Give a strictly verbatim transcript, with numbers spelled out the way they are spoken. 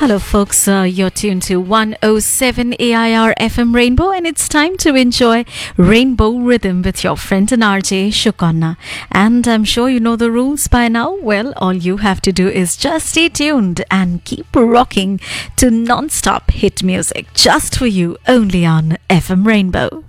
Hello, folks. Uh, you're tuned to one oh seven A I R F M Rainbow, and it's time to enjoy Rainbow Rhythm with your friend and R J Shukonna. And I'm sure you know the rules by now. Well, all you have to do is just stay tuned and keep rocking to non-stop hit music just for you only on F M Rainbow.